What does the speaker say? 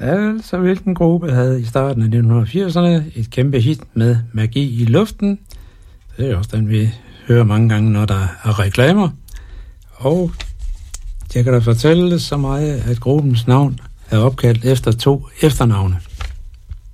Altså, hvilken gruppe havde i starten af 1980'erne et kæmpe hit med Magi i luften? Det er også den, vi hører mange gange, når der er reklamer. Og jeg kan da fortælle så meget, at gruppens navn er opkaldt efter 2 efternavne.